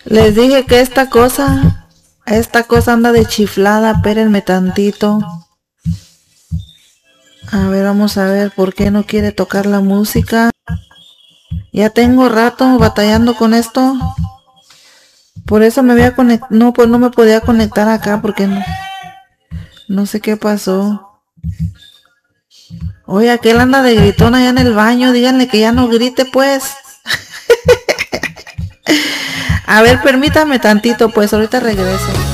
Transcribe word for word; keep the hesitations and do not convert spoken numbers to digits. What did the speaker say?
Les dije que esta cosa, esta cosa anda de chiflada, espérenme tantito. A ver, vamos a ver por qué no quiere tocar la música. Ya tengo rato batallando con esto. Por eso me había conectado, no, pues no me podía conectar acá porque no, no sé qué pasó. Oye, aquel anda de gritón allá en el baño, díganle que ya no grite pues. A ver, permítame tantito, pues ahorita regreso.